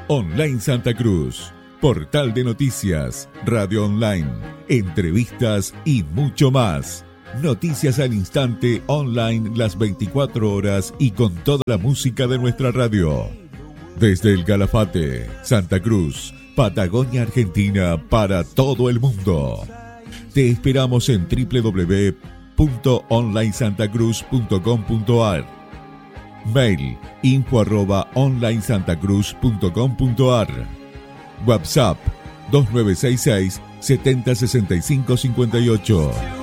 Online Santa Cruz, portal de noticias, radio online, entrevistas y mucho más. Noticias al instante online las 24 horas y con toda la música de nuestra radio. Desde el Calafate, Santa Cruz, Patagonia, Argentina, para todo el mundo. Te esperamos en www.onlinesantacruz.com.ar. Mail info@onlinesantacruz.com.ar. WhatsApp 2966 7065 58.